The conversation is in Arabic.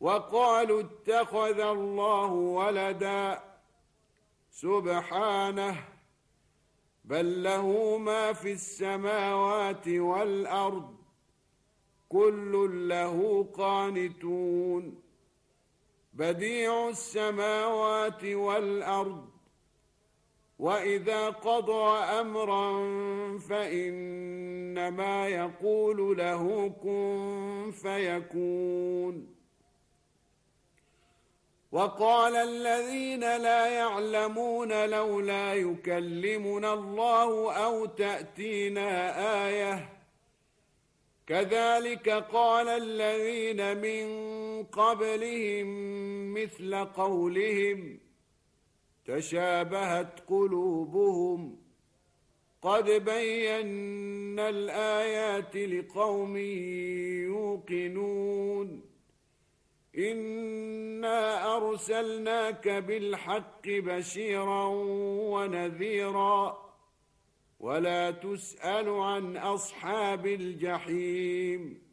وقالوا اتخذ الله ولدا سبحانه بل له ما في السماوات والأرض كل له قانتون بديع السماوات والأرض وإذا قضى أمرا فإنما يقول له كن فيكون وقال الذين لا يعلمون لولا يكلمنا الله أو تأتينا آية كذلك قال الذين من قبلهم مثل قولهم تشابهت قلوبهم قد بينا الآيات لقوم يوقنون إنا أرسلناك بالحق بشيرا ونذيرا ولا تسأل عن أصحاب الجحيم